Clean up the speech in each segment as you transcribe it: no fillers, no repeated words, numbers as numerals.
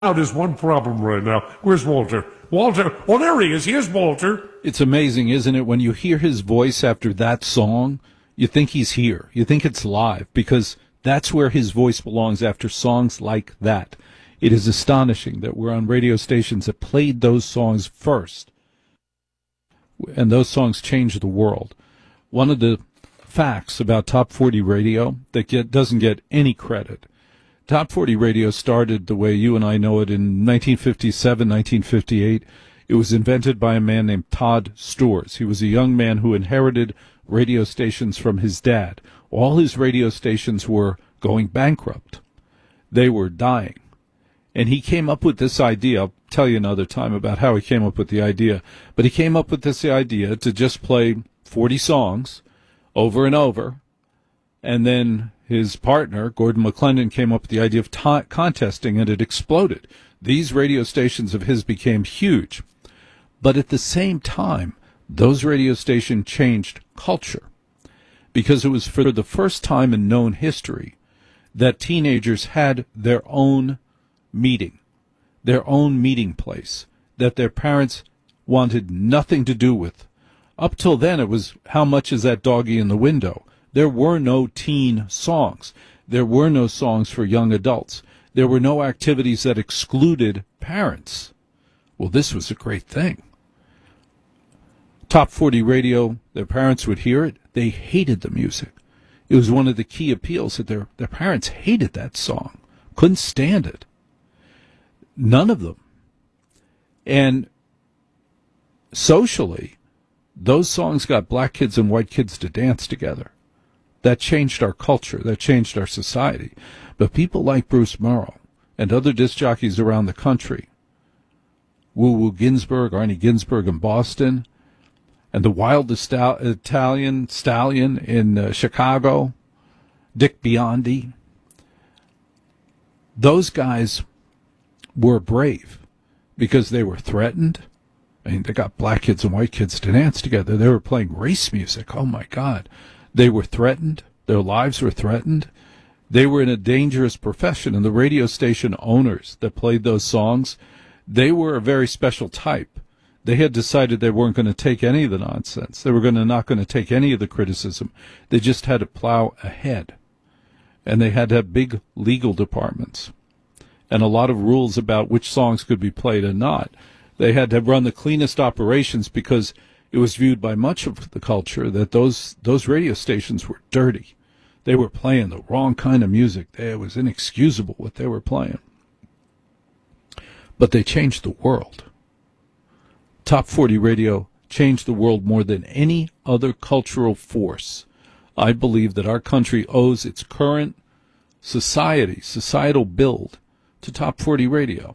There's one problem right now. Where's Walter? Walter! Oh, there he is. Here's Walter. It's amazing, isn't it? When you hear his voice after that song, you think he's here. You think it's live, because that's where his voice belongs after songs like that. It is astonishing that we're on radio stations that played those songs first. And those songs changed the world. One of the facts about Top 40 Radio that doesn't get any credit. Top 40 Radio started the way you and I know it in 1957, 1958. It was invented by a man named Todd Stores. He was a young man who inherited radio stations from his dad. All his radio stations were going bankrupt. They were dying. And he came up with this idea. I'll tell you another time about how he came up with the idea. But he came up with this idea to just play 40 songs over and over. And then his partner, Gordon McClendon, came up with the idea of contesting, and it exploded. These radio stations of his became huge. But at the same time, those radio stations changed culture, because it was for the first time in known history that teenagers had their own meeting, their own meeting place, that their parents wanted nothing to do with. Up till then, it was, how much is that doggy in the window? There were no teen songs. There were no songs for young adults. There were no activities that excluded parents. Well, this was a great thing. Top 40 Radio, their parents would hear it. They hated the music. It was one of the key appeals that their parents hated that song, couldn't stand it. None of them. And socially, those songs got black kids and white kids to dance together. That changed our culture. That changed our society. But people like Bruce Merrill and other disc jockeys around the country, Woo Woo Ginsburg, Arnie Ginsburg in Boston, and the wildest Italian stallion in Chicago, Dick Biondi, those guys were brave because they were threatened. I mean, they got black kids and white kids to dance together. They were playing race music. Oh, my God. They were threatened. Their lives were threatened. They were in a dangerous profession, and the radio station owners that played those songs, they were a very special type. They had decided they weren't going to take any of the nonsense. They were not going to take any of the criticism. They just had to plow ahead. And they had to have big legal departments and a lot of rules about which songs could be played and not. They had to run the cleanest operations because it was viewed by much of the culture that those radio stations were dirty. They were playing the wrong kind of music. It was inexcusable what they were playing. But they changed the world. Top 40 Radio changed the world more than any other cultural force. I believe that our country owes its current societal build to Top 40 Radio.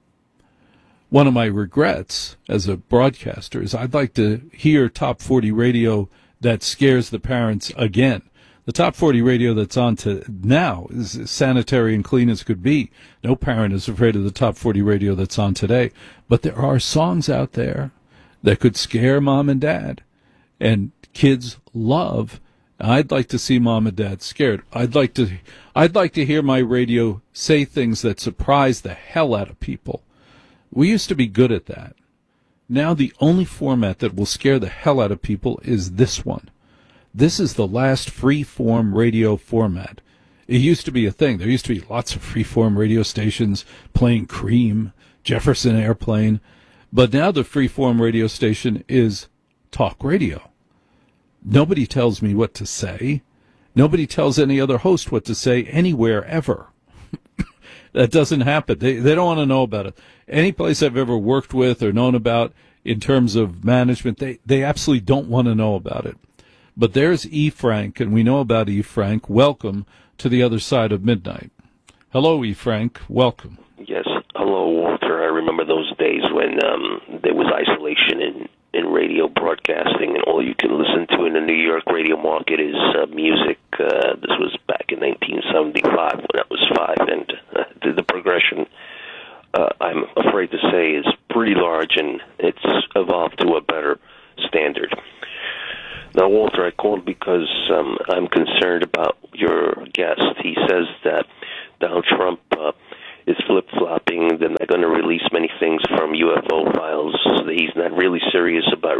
One of my regrets as a broadcaster is I'd like to hear Top 40 Radio that scares the parents again. The Top 40 Radio that's on to now is as sanitary and clean as could be. No parent is afraid of the Top 40 Radio that's on today. But there are songs out there that could scare mom and dad. And kids love. I'd like to see mom and dad scared. I'd like to hear my radio say things that surprise the hell out of people. We used to be good at that. Now the only format that will scare the hell out of people is this one. This is the last free-form radio format. It used to be a thing. There used to be lots of free-form radio stations playing Cream, Jefferson Airplane. But now the free-form radio station is talk radio. Nobody tells me what to say. Nobody tells any other host what to say anywhere ever. That doesn't happen. They don't want to know about it. Any place I've ever worked with or known about in terms of management, they absolutely don't want to know about it. But there's E. Frank, and we know about E. Frank. Welcome to the other side of midnight. Hello, E. Frank. Welcome. Yes. Hello, Walter. I remember those days when there was isolation in radio broadcasting, and all you can listen to in the New York radio market is music. This was back in 1975 when I was 5, and the progression, I'm afraid to say, is pretty large, and it's evolved to a better standard. Now, Walter, I called because I'm concerned about your guest. He says that Donald Trump is flip-flopping they're not going to release many things from UFO files. He's not really serious about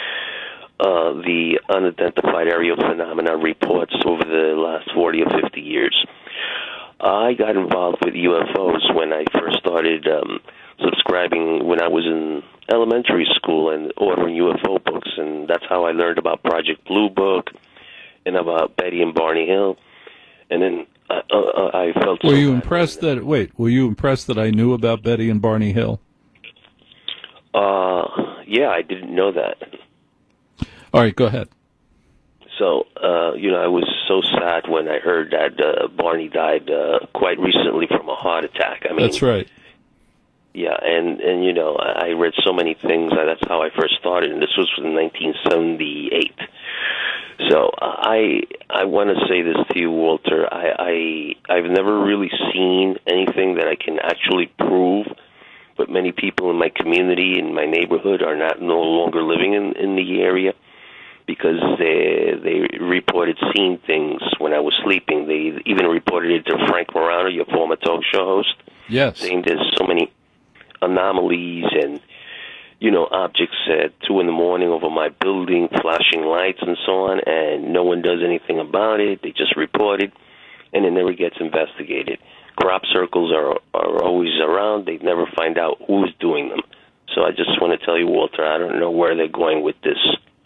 the unidentified aerial phenomena reports over the last 40 or 50 years. I got involved with UFOs when I first started subscribing when I was in elementary school and ordering UFO books, and that's how I learned about Project Blue Book and about Betty and Barney Hill. And then I felt. Were you impressed that? Wait, were you impressed that I knew about Betty and Barney Hill? Yeah, I didn't know that. All right, go ahead. So, I was so sad when I heard that Barney died quite recently from a heart attack. I mean, that's right. Yeah, and I read so many things. That's how I first started, and this was in 1978. So I want to say this to you, Walter. I've never really seen anything that I can actually prove, but many people in my community, in my neighborhood, are no longer living in the area because they reported seeing things when I was sleeping. They even reported it to Frank Morano, your former talk show host. Yes. Saying there's so many anomalies and objects at 2 a.m. over my building, flashing lights and so on, and no one does anything about it. They just report it, and it never gets investigated. Crop circles are always around. They never find out who's doing them. So I just want to tell you, Walter, I don't know where they're going with this.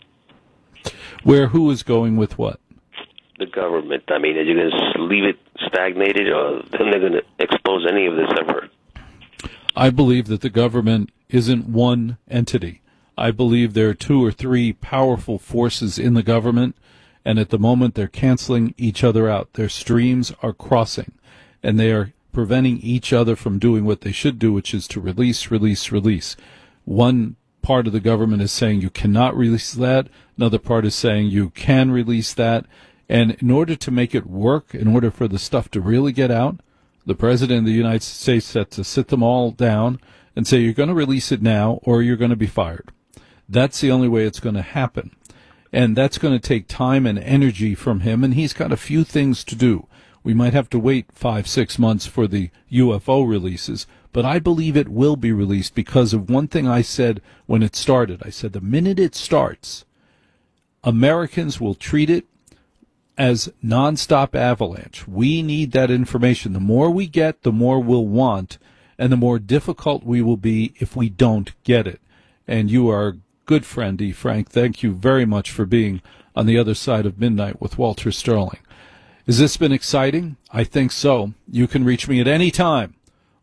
Who is going with what? The government. I mean, are you going to leave it stagnated, or then they're going to expose any of this ever? I believe that the government isn't one entity. I believe there are 2 or 3 powerful forces in the government, and at the moment they're canceling each other out. Their streams are crossing, and they are preventing each other from doing what they should do, which is to release. One part of the government is saying you cannot release that. Another part is saying you can release that. And in order to make it work, in order for the stuff to really get out, the President of the United States had to sit them all down and say, you're going to release it now or you're going to be fired. That's the only way it's going to happen. And that's going to take time and energy from him, and he's got a few things to do. We might have to wait 5-6 months for the UFO releases, but I believe it will be released because of one thing I said when it started. I said the minute it starts, Americans will treat it as nonstop avalanche. We need that information. The more we get, the more we'll want, and the more difficult we will be if we don't get it. And you are a good friend, E. Frank. Thank you very much for being on the other side of midnight with Walter Sterling. Has this been exciting? I think so. You can reach me at any time.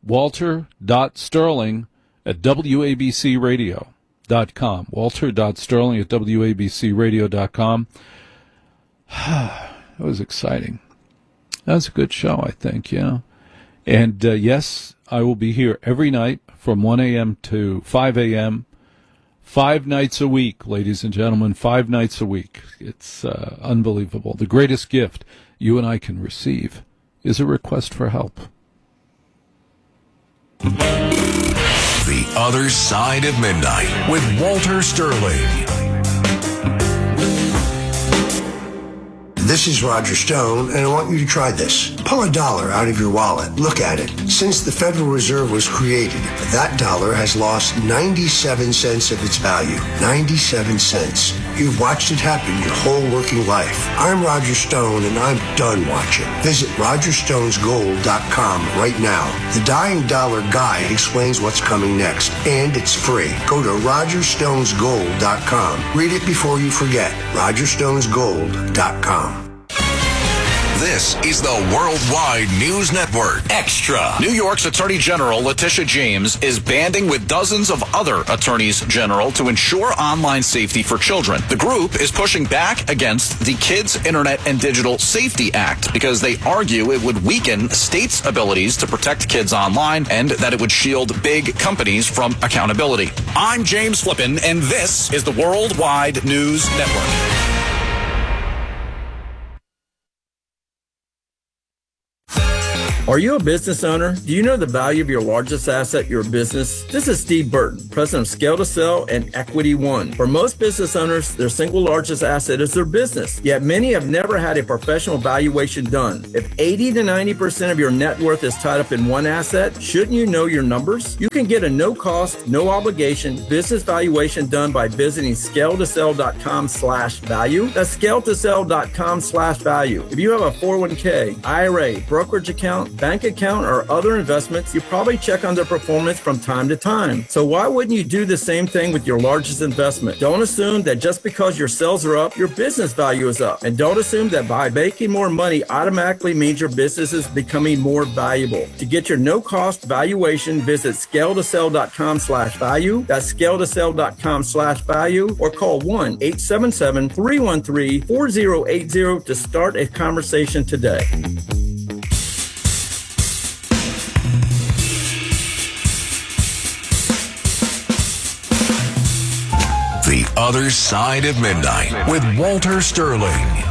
Walter.Sterling@WABCRadio.com. Walter.Sterling@WABCRadio.com. That was exciting. That was a good show, I think, yeah. And, yes, I will be here every night from 1 a.m. to 5 a.m., 5 nights a week, ladies and gentlemen, 5 nights a week. It's unbelievable. The greatest gift you and I can receive is a request for help. The Other Side of Midnight with Walter Sterling. This is Roger Stone, and I want you to try this. Pull $1 out of your wallet. Look at it. Since the Federal Reserve was created, that dollar has lost 97 cents of its value. 97 cents. You've watched it happen your whole working life. I'm Roger Stone, and I'm done watching. Visit RogerStonesGold.com right now. The Dying Dollar Guide explains what's coming next, and it's free. Go to RogerStonesGold.com. Read it before you forget. RogerStonesGold.com. This is the Worldwide News Network. Extra. New York's Attorney General Letitia James is banding with dozens of other attorneys general to ensure online safety for children. The group is pushing back against the Kids Internet and Digital Safety Act because they argue it would weaken states' abilities to protect kids online and that it would shield big companies from accountability. I'm James Flippin, and this is the Worldwide News Network. Are you a business owner? Do you know the value of your largest asset, your business? This is Steve Burton, president of Scale to Sell and Equity One. For most business owners, their single largest asset is their business. Yet many have never had a professional valuation done. If 80 to 90% of your net worth is tied up in one asset, shouldn't you know your numbers? You can get a no-cost, no-obligation business valuation done by visiting scaletosell.com/value. That's scaletosell.com/value. If you have a 401k, IRA, brokerage account, bank account, or other investments, you probably check on their performance from time to time. So why wouldn't you do the same thing with your largest investment? Don't assume that just because your sales are up, your business value is up. And don't assume that by making more money automatically means your business is becoming more valuable. To get your no-cost valuation, visit scaletosell.com/value. That's scaletosell.com/value, or call 1-877-313-4080 to start a conversation today. The Other Side of Midnight with Walter Sterling.